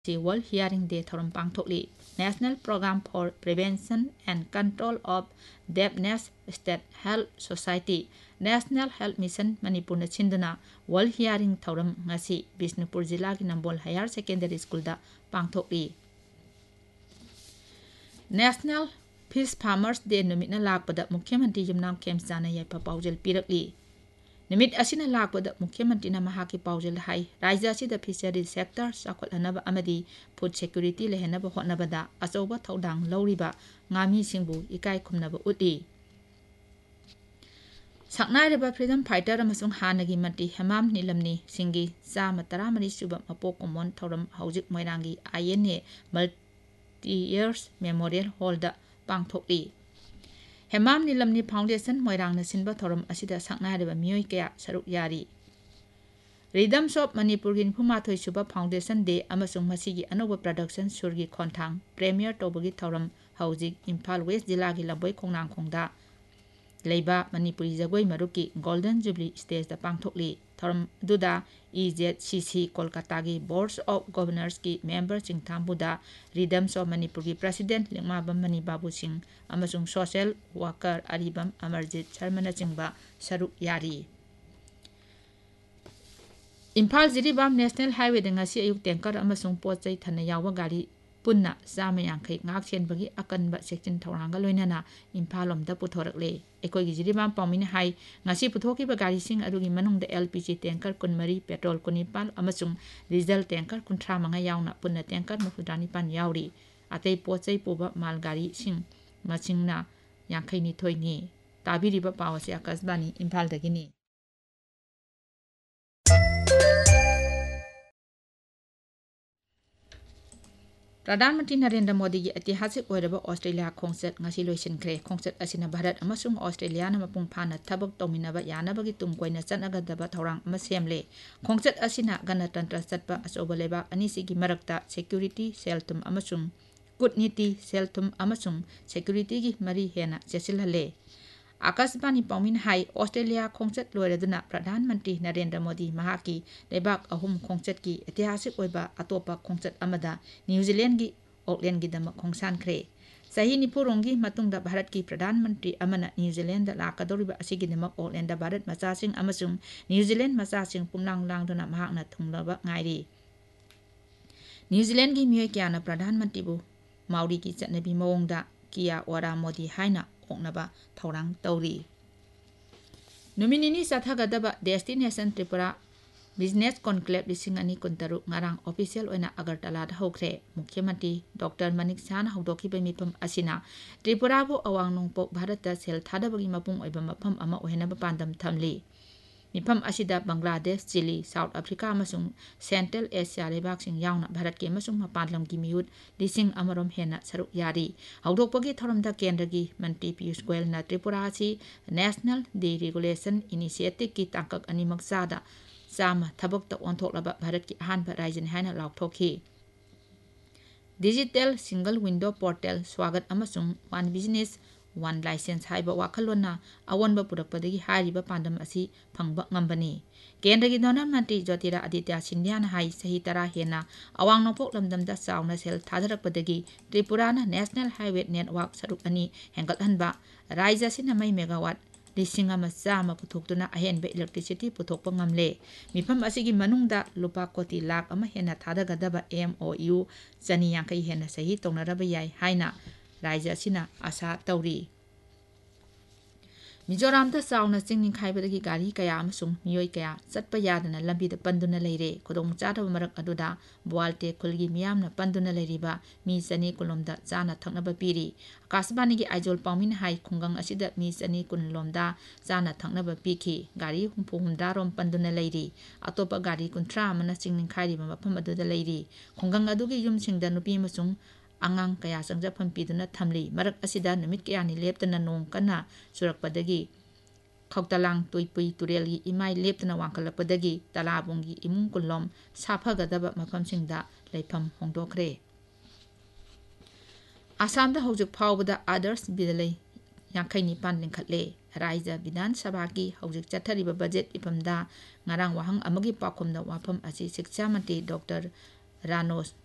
World Hearing Day thorum pangthokli National Program for Prevention and Control of Deafness State Health Society National Health Mission Manipur na chinduna World Hearing thorum ngasi Bisnupur Jilla ki Nambol Higher Secondary School da pangthokli National Fish Farmers Day numit na lakpada Mukhyamantri Yumnam Khemchana yaipa paujal pirakli Nimit asina lakpada Mukhyamantri na mahaki paujal hai Rajya asida fishery sector sakothanaba amadi food security lehenaba hotnabada achouba thodang lawriba ngami singbu ikai khumnaba uti Saknairaba freedom fighter amasung hanagi mantri Hemam Nilamni singi chama 13 suba mapok komon thoram haujik moirangi INA multi-years memorial hall da pangthokli Hemam Nilamni Foundation Moirang na sinba thoram asida saknairaba mioi kaya saruk yari Rhythms of Manipur gi Phumathoi suba Foundation Day amasung masigi anoba production surgi khonthang premier tobagi thoram haujik Imphal West Jilla gi Laboi Khongnang Khongda Leiba Manipuri Jagoi Maruki Golden Jubilee Stage da pangthokli thoram duda EZCC Kolkata gi Boards of Governors ki member sing thambuda Rhythms of Manipur gi President Lingmabam Mani Babu Singh amasung social worker Aribam Amarjit Sharma na chingba saruk yari Imphal Jiribam National Highway da ngasi ayuk tanker amasung pochai thana yawa gari punna chama yankhai ngak chenbagi akanba section thoranga loinana Imphal lomda puthorakle ekoi gi Jiribam pawmin hai ngasi puthokiba gari sing adugi manungda LPG tanker kunmari petrol kunipal amasung diesel tanker kunthra manga yauna punna tanker mafudani pan yauri atei pochai puba mal gari sing machingna yankhai ni thoini tabiriba pawase akasbani Imphal dagini Pradhanmantri Narendra Modi gi ऐतिहासिक ओइरबा Australia खोंगचत ngasi loisinkhre खोंगचत asina Bharat amasung Australia na mapung phana thabak tawminaba yanabagi tungkoina chanagadaba thorang ama semle खोंगचत asina ganatantra chatpa achoba leba anisigi marakta security selthum amasung kutniti selthum amasung security gi mari hena chesilhale Akashbani Paumin Hai Australia Khongchat Loiraduna Pradhan Mantri Narendra Modi Mahaki Lebak Ahum Khongchat ki ऐतिहासिक ओइबा अतोपा खोंगचत अमदा New Zealand की Auckland की दमक खोंगसान खरे सही निपुरोंगी मतुंगदा भारत की प्रधानमंत्री अमना New Zealand लाकदोरिबा असिगी दमक Auckland Bharat मचासिंग अमसुंग New Zealand मचासिंग पुमलांग लांगदुना महाकना थुंगलबा ngairi New Zealand की मियोय क्याना प्रधानमंत्री बु Maori की चटनबी मवोंगदा किया वरा Modi हाइना oknaba thorang tauri Numinini sathagadaba Destination Tripura Business Conclave lisingani kuntaru ngarang official oina Agartala da hokre Mukhyamantri Dr. Manik Sahna haudokiba mipam asina Tripura bu awang nongpok Bharata sel thadabagi mapung oiba mapam ama ohenaba pandam thamli Mipam asida Bangladesh, Chile, South Africa amasung Central Asia lebak sing yauna Bharat ke amasung mapanlam ki miyut lising amarom hena saruk yari haudokpagi thoramda kendragi Mantri Piyush Goyal na Tripura si National Deregulation Initiative ki tangkak animak sada sama thabak ta onthoklaba Bharat ki ahanba raijan haina laukthoki Digital Single Window Portal swagat amasung One Business One License haiba wakhalona awonba purakpadagi hariba pandam asi phangba ngambani Kendragi Donor Mantri Jyotira Aditya Sindhya na hai sahi tara hena awang nopok lamdamda sauna sel thadarakpadagi Tripura na National Highway Network saruk ani hengathanba Rajya sina mai megawatt lising ama chama puthoktuna ahenba electricity puthokpa ngamle mifam asigi manungda lupa koti lakh ama hena thadagadaba MOU chani yankai hena sahi tongnaraba yai haina Rajya sina asa tauri Mizoram da sauna chingning khaibadagi gari kaya amasung miyoi kaya chatpa yadana lambi da panduna leire kodong chada marak aduda Bualte khulgi miyamna panduna leiriba mi chani kulomda chana thaknaba piri Akashbani gi Aijol Paumin Hai khungang asida mi chani kunlomda chana thaknaba piki gari humda rom panduna leiri atopa gari kunthra amana chingning khairiba mafam aduda leiri khungang adugi yum singda nupi amasung angang kaya sangjapam piduna thamli marak asida numit kaya ni leptana nong kana surakpadagi khawtalang tuipui turelgi imai leptana wangkalapadagi talabungi imung kulom saphagadaba mafamsingda leifam hongdokre Assamda hojik phawbada others bidalai yankai ni pan lingkhatle Rajya Vidhan Sabha ki hojik chathariba budget ipamda ngarang wahang amagi pakhumda wafam asi Shiksha Mantri Dr. Ranos